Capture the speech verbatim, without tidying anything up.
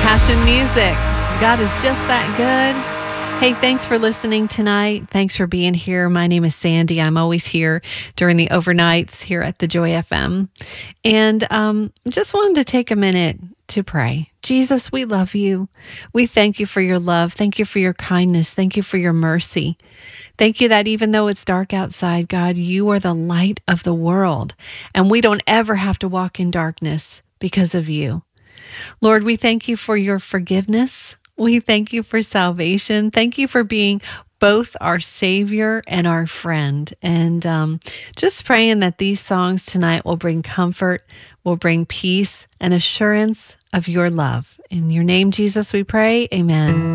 Passion Music. God is just that good. Hey, thanks for listening tonight. Thanks for being here. My name is Sandy. I'm always here during the overnights here at the Joy F M. And um, just wanted to take a minute to pray. Jesus, we love you. We thank you for your love. Thank you for your kindness. Thank you for your mercy. Thank you that even though it's dark outside, God, you are the light of the world. And we don't ever have to walk in darkness because of you. Lord, we thank you for your forgiveness. We thank you for salvation. Thank you for being both our Savior and our friend. And um, just praying that these songs tonight will bring comfort, will bring peace and assurance of your love. In your name, Jesus, we pray. Amen.